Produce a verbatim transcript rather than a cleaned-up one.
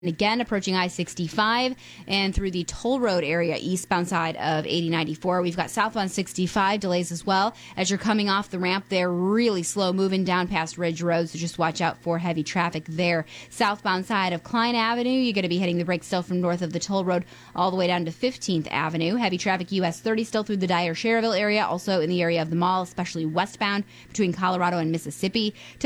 Again, approaching I sixty-five and through the toll road area, eastbound side of eighty ninety-four. We've got southbound sixty-five delays as well. As you're coming off the ramp, they're really slow moving down past Ridge Road, so just watch out for heavy traffic there. Southbound side of Klein Avenue, you're going to be hitting the brakes still from north of the toll road all the way down to fifteenth Avenue. Heavy traffic U S thirty still through the Dyer-Sherrville area, also in the area of the mall, especially westbound between Colorado and Mississippi. To